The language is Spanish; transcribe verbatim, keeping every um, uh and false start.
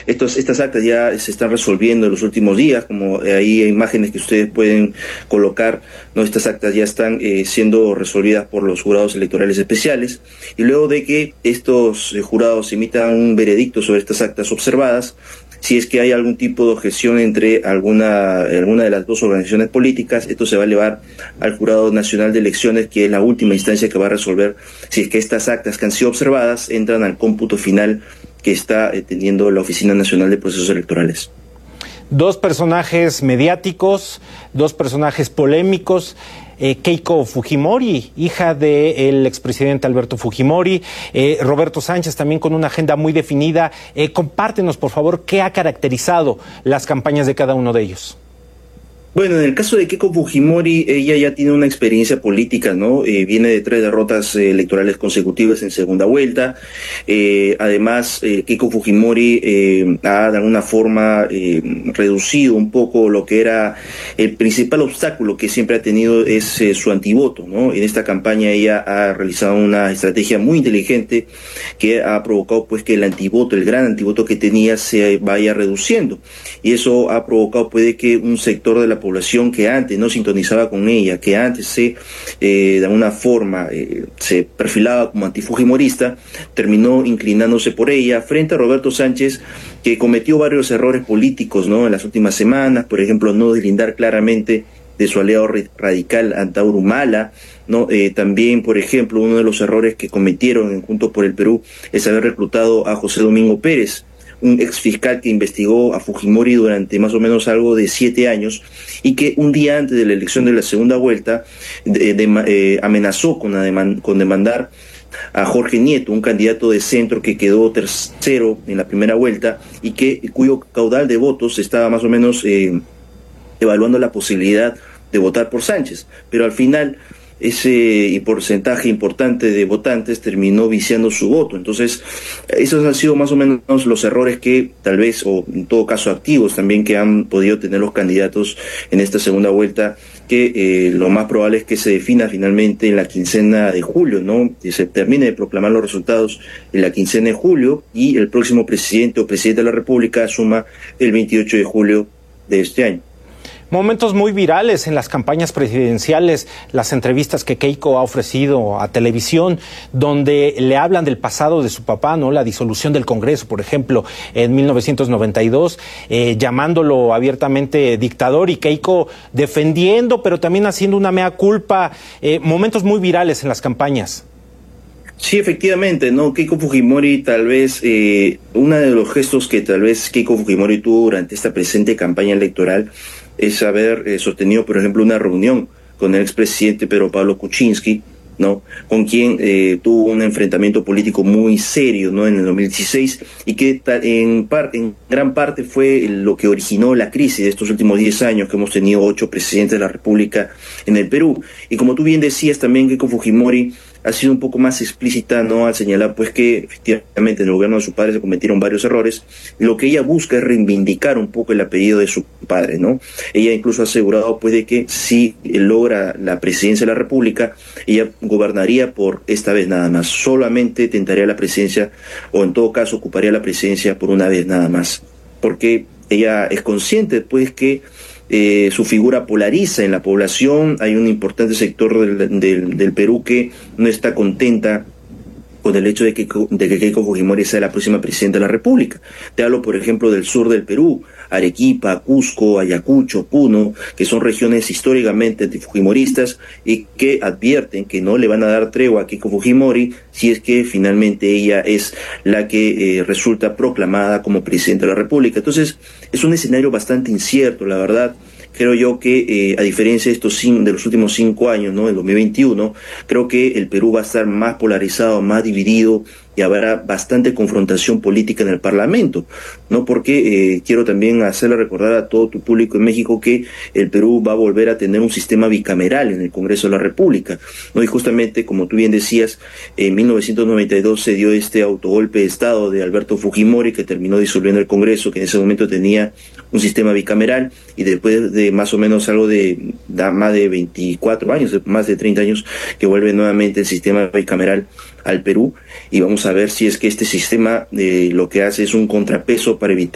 Estos, estas actas ya se están resolviendo en los últimos días, como ahí hay imágenes que ustedes pueden colocar, ¿no? Estas actas ya están eh, siendo resolvidas por los jurados electorales especiales, y luego de que estos eh, jurados emitan un veredicto sobre estas actas observadas, si es que hay algún tipo de objeción entre alguna, alguna de las dos organizaciones políticas, esto se va a elevar al Jurado Nacional de Elecciones, que es la última instancia que va a resolver si es que estas actas que han sido observadas entran al cómputo final que está eh, teniendo la Oficina Nacional de Procesos Electorales. Dos personajes mediáticos, dos personajes polémicos. Eh, Keiko Fujimori, hija del expresidente Alberto Fujimori, eh, Roberto Sánchez, también con una agenda muy definida. Eh, compártenos, por favor, qué ha caracterizado las campañas de cada uno de ellos. Bueno, en el caso de Keiko Fujimori, ella ya tiene una experiencia política, ¿no? Eh, viene de tres derrotas eh, electorales consecutivas en segunda vuelta. Eh, además, eh, Keiko Fujimori eh, ha de alguna forma eh, reducido un poco lo que era el principal obstáculo que siempre ha tenido, es eh, su antivoto, ¿no? En esta campaña ella ha realizado una estrategia muy inteligente que ha provocado pues que el antivoto, el gran antivoto que tenía, se vaya reduciendo. Y eso ha provocado puede que un sector de la población que antes no sintonizaba con ella, que antes se eh, de alguna forma eh, se perfilaba como antifujimorista, terminó inclinándose por ella frente a Roberto Sánchez, que cometió varios errores políticos, ¿no? En las últimas semanas, por ejemplo, no deslindar claramente de su aliado radical Antauro Humala, ¿no? Eh, también, por ejemplo, uno de los errores que cometieron en Juntos por el Perú es haber reclutado a José Domingo Pérez, un ex fiscal que investigó a Fujimori durante más o menos algo de siete años y que un día antes de la elección de la segunda vuelta de, de, eh, amenazó con, deman con demandar a Jorge Nieto, un candidato de centro que quedó tercero en la primera vuelta y que cuyo caudal de votos estaba más o menos eh, evaluando la posibilidad de votar por Sánchez, pero al final ese porcentaje importante de votantes terminó viciando su voto. Entonces, esos han sido más o menos los errores que tal vez, o en todo caso activos también, que han podido tener los candidatos en esta segunda vuelta, que eh, lo más probable es que se defina finalmente en la quincena de julio, ¿no? Que se termine de proclamar los resultados en la quincena de julio y el próximo presidente o presidente de la República asuma el veintiocho de julio de este año. Momentos muy virales en las campañas presidenciales, las entrevistas que Keiko ha ofrecido a televisión, donde le hablan del pasado de su papá, ¿no? La disolución del Congreso, por ejemplo, en mil novecientos noventa y dos, eh, llamándolo abiertamente dictador, y Keiko defendiendo, pero también haciendo una mea culpa. Eh, momentos muy virales en las campañas. Sí, efectivamente, ¿no? Keiko Fujimori, tal vez, eh, uno de los gestos que tal vez Keiko Fujimori tuvo durante esta presente campaña electoral es haber eh, sostenido, por ejemplo, una reunión con el expresidente Pedro Pablo Kuczynski, ¿no? Con quien eh, tuvo un enfrentamiento político muy serio, ¿no? En el dos mil dieciséis, y que en, par, en gran parte fue lo que originó la crisis de estos últimos diez años, que hemos tenido ocho presidentes de la República en el Perú. Y como tú bien decías también, Keiko Fujimori ha sido un poco más explícita, ¿no? Al señalar pues que efectivamente en el gobierno de su padre se cometieron varios errores. Lo que ella busca es reivindicar un poco el apellido de su padre, ¿no? Ella incluso ha asegurado pues de que si logra la presidencia de la República, ella gobernaría por esta vez nada más. Solamente tentaría la presidencia, o en todo caso ocuparía la presidencia por una vez nada más. Porque ella es consciente pues que Eh, su figura polariza en la población. Hay un importante sector del, del, del Perú que no está contenta con el hecho de que, de que Keiko Fujimori sea la próxima presidenta de la República. Te hablo, por ejemplo, del sur del Perú, Arequipa, Cusco, Ayacucho, Puno, que son regiones históricamente antifujimoristas y que advierten que no le van a dar tregua a Keiko Fujimori si es que finalmente ella es la que eh, resulta proclamada como presidenta de la República. Entonces, es un escenario bastante incierto, la verdad. Creo yo que, eh, a diferencia de estos cinco, de los últimos cinco años, ¿no? En dos mil veintiuno, creo que el Perú va a estar más polarizado, más dividido, y habrá bastante confrontación política en el Parlamento, ¿no? Porque eh, quiero también hacerle recordar a todo tu público en México que el Perú va a volver a tener un sistema bicameral en el Congreso de la República, ¿no? Y justamente, como tú bien decías, en mil novecientos noventa y dos se dio este autogolpe de Estado de Alberto Fujimori, que terminó disolviendo el Congreso, que en ese momento tenía un sistema bicameral, y después de más o menos algo de, de más de veinticuatro años, más de treinta años, que vuelve nuevamente el sistema bicameral al Perú, y vamos a ver si es que este sistema eh, lo que hace es un contrapeso para evitar